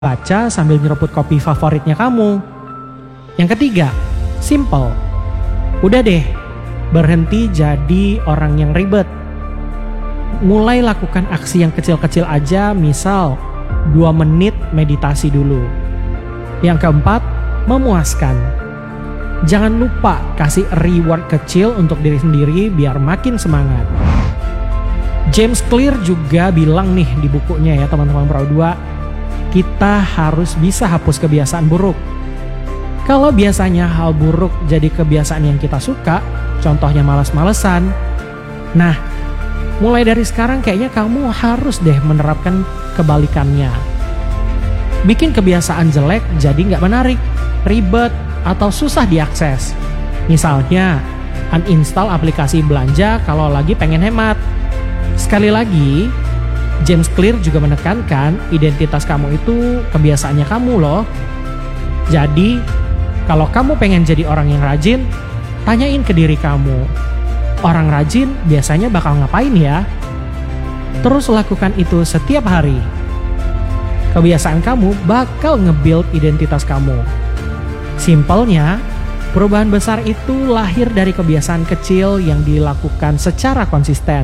baca sambil nyeruput kopi favoritnya kamu. Yang ketiga, simple. Udah deh, berhenti jadi orang yang ribet. Mulai lakukan aksi yang kecil-kecil aja, misal 2 menit meditasi dulu. Yang keempat, memuaskan. Jangan lupa kasih reward kecil untuk diri sendiri biar makin semangat. James Clear juga bilang nih di bukunya ya teman-teman Pro 2, kita harus bisa hapus kebiasaan buruk. Kalau biasanya hal buruk jadi kebiasaan yang kita suka, contohnya malas-malesan. Nah, mulai dari sekarang kayaknya kamu harus deh menerapkan kebalikannya. Bikin kebiasaan jelek jadi nggak menarik, ribet, atau susah diakses. Misalnya, uninstall aplikasi belanja kalau lagi pengen hemat. Sekali lagi, James Clear juga menekankan identitas kamu itu kebiasaannya kamu loh. Jadi, kalau kamu pengen jadi orang yang rajin, tanyain ke diri kamu, orang rajin biasanya bakal ngapain ya? Terus lakukan itu setiap hari. Kebiasaan kamu bakal nge-build identitas kamu. Simpelnya, perubahan besar itu lahir dari kebiasaan kecil yang dilakukan secara konsisten.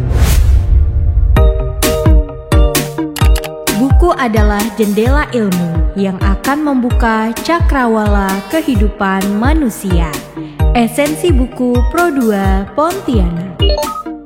Buku adalah jendela ilmu yang akan membuka cakrawala kehidupan manusia. Esensi buku Pro 2 Pontianak.